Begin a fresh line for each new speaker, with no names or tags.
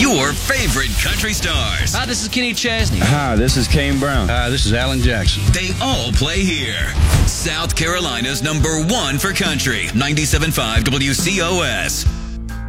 your favorite country stars.
Hi, this is Kenny Chesney.
Hi, this is Kane Brown.
Hi, this is Alan Jackson.
They all play here. South Carolina's #1 for country, 97.5 WCOS.